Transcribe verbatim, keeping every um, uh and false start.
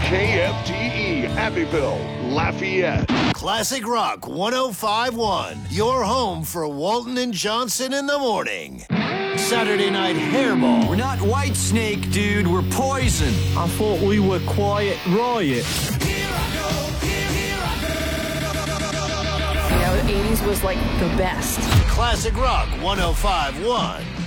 K F T E, Abbeville, Lafayette. Classic Rock one oh five point one, your home for Walton and Johnson in the morning. Saturday Night Hairball. We're not White Snake, dude. We're Poison. I thought we were Quiet Riot. You know, the eighties was like the best. Classic Rock one oh five point one.